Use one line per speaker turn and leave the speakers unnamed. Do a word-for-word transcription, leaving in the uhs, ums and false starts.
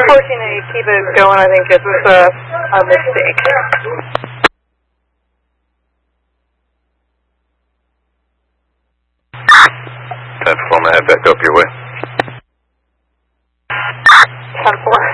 Unfortunately, keep it going. I think it's uh, a mistake.
ten four, I'm gonna head back up your way.
ten four.